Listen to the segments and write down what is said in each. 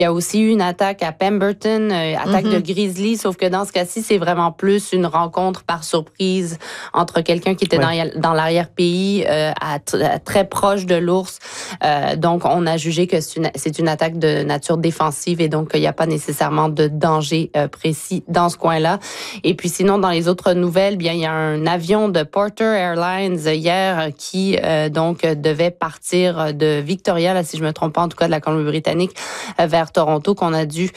Il y a aussi eu une attaque à Pemberton, attaque de grizzly, sauf que dans ce cas-ci, c'est vraiment plus une rencontre par surprise entre quelqu'un qui était dans l'arrière-pays à très proche de l'ours. Donc, on a jugé que c'est une attaque de nature défensive et donc il n'y a pas nécessairement de danger précis dans ce coin-là. Et puis sinon, dans les autres nouvelles, bien il y a un avion de Porter Airlines hier qui donc devait partir de Victoria, là, si je me trompe pas, en tout cas de la Colombie-Britannique, vers Toronto, qu'on a dû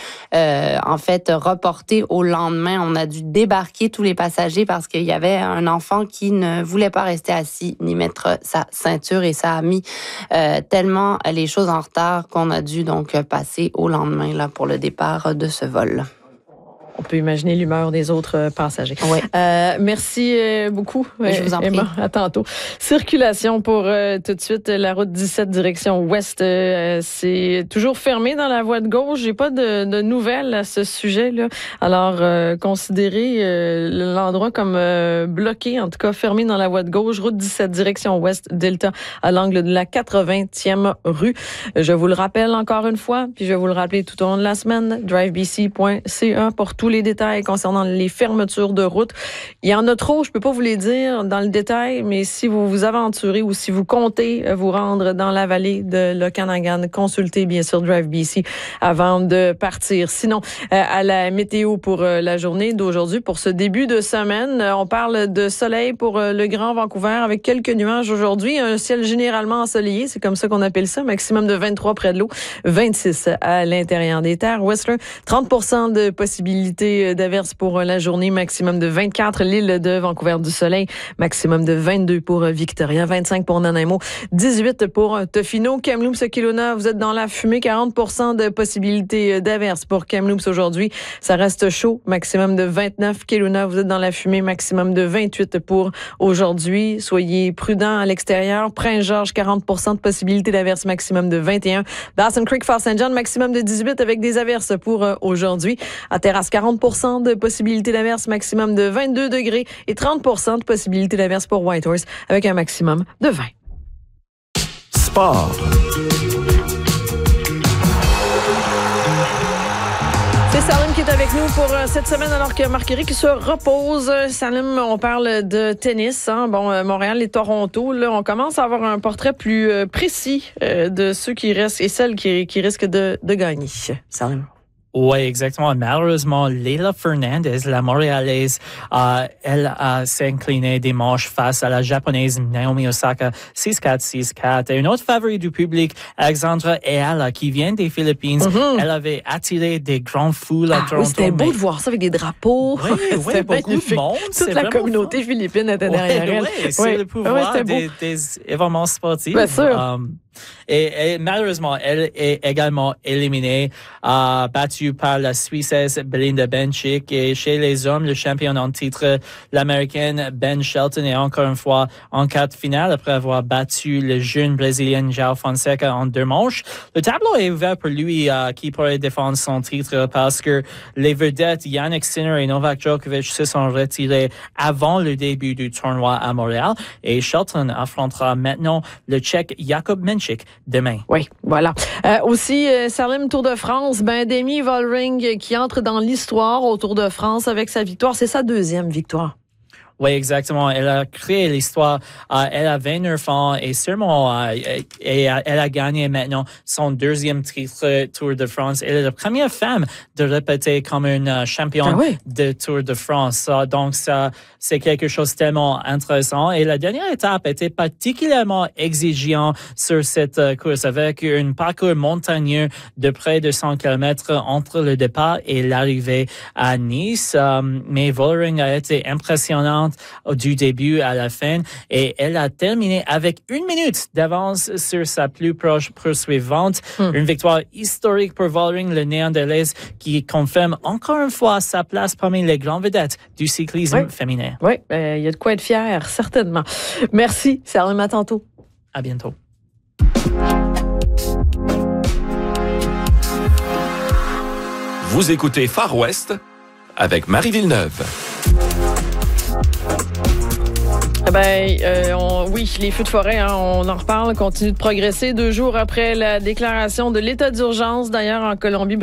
en fait reporter au lendemain. On a dû débarquer tous les passagers parce qu'il y avait un enfant qui ne voulait pas rester assis ni mettre sa ceinture et ça a mis tellement les choses en retard qu'on a dû donc passer au lendemain là pour le départ de ce vol. On peut imaginer l'humeur des autres passagers. Oui. Merci beaucoup. Je vous en prie. Emma, à tantôt. Circulation pour tout de suite. La route 17 direction ouest. C'est toujours fermé dans la voie de gauche. J'ai pas de nouvelles à ce sujet-là. Alors, considérez l'endroit comme bloqué, en tout cas fermé dans la voie de gauche. Route 17 direction ouest, Delta, à l'angle de la 80e rue. Je vous le rappelle encore une fois, puis je vais vous le rappeler tout au long de la semaine. drivebc.ca pour tous les détails concernant les fermetures de route. Il y en a trop, je peux pas vous les dire dans le détail, mais si vous vous aventurez ou si vous comptez vous rendre dans la vallée de l'Okanagan, consultez bien sûr Drive BC avant de partir. Sinon, à la météo pour la journée d'aujourd'hui, pour ce début de semaine, on parle de soleil pour le Grand Vancouver avec quelques nuages aujourd'hui, un ciel généralement ensoleillé, c'est comme ça qu'on appelle ça, maximum de 23 près de l'eau, 26 à l'intérieur des terres. Whistler, 30% de possibilité d'averses pour la journée, maximum de 24. L'île de Vancouver du Soleil, maximum de 22 pour Victoria, 25 pour Nanaimo, 18 pour Tofino. Kamloops, Kelowna, vous êtes dans la fumée, 40% de possibilité d'averses pour Kamloops aujourd'hui. Ça reste chaud, maximum de 29. Kelowna, vous êtes dans la fumée, maximum de 28 pour aujourd'hui. Soyez prudents à l'extérieur. Prince-Georges, 40% de possibilité d'averses, maximum de 21. Dawson Creek, Fort St. John, maximum de 18 avec des averses pour aujourd'hui. À Terrasse, 40% de possibilité d'averse, maximum de 22 degrés et 30% de possibilité d'averse pour Whitehorse avec un maximum de 20. Sport. C'est Salim qui est avec nous pour cette semaine alors que Marc-Éric se repose. Salim, on parle de tennis. Hein? Bon, Montréal et Toronto, là, on commence à avoir un portrait plus précis de ceux qui restent et celles qui risquent de gagner. Salim. Oui, exactement. Malheureusement, Leila Fernandez, la Montréalaise, elle s'est inclinée dimanche face à la Japonaise Naomi Osaka, 6-4, 6-4. Et une autre favorite du public, Alexandra Eala, qui vient des Philippines, elle avait attiré des grands foules à Toronto. Oui, c'était beau de voir ça avec des drapeaux. Oui, beaucoup de monde. Toute la communauté philippine était derrière elle. Oui, c'est le pouvoir des événements sportifs. Bien sûr. Et malheureusement, elle est également éliminée, battue par la Suissesse Belinda Bencic. Et chez les hommes, le champion en titre, l'Américaine Ben Shelton est encore une fois en quart de finale après avoir battu le jeune Brésilien João Fonseca en 2 manches. Le tableau est ouvert pour lui qui pourrait défendre son titre parce que les vedettes Jannik Sinner et Novak Djokovic se sont retirés avant le début du tournoi à Montréal. Et Shelton affrontera maintenant le Tchèque Jakub Menchik demain. Oui, voilà. Aussi, Salim, Tour de France, Demi Vollering qui entre dans l'histoire au Tour de France avec sa victoire. C'est sa 2e victoire. Oui, exactement. Elle a créé l'histoire. Elle a 29 ans et sûrement elle a gagné maintenant son 2e titre Tour de France. Elle est la première femme de répéter comme une championne de Tour de France. Donc, ça, c'est quelque chose de tellement intéressant. Et la dernière étape était particulièrement exigeante sur cette course avec un parcours montagneux de près de 100 km entre le départ et l'arrivée à Nice. Mais Vollering a été impressionnante du début à la fin et elle a terminé avec 1 minute d'avance sur sa plus proche poursuivante. Une victoire historique pour Vollering, le néerlandaise, qui confirme encore une fois sa place parmi les grandes vedettes du cyclisme féminin. Oui, il y a de quoi être fier, certainement. Merci, Salim, à tantôt. À bientôt. Vous écoutez Far West avec Marie Villeneuve. Oui, les feux de forêt, hein, on en reparle, continue de progresser 2 jours après la déclaration de l'état d'urgence, d'ailleurs en Colombie.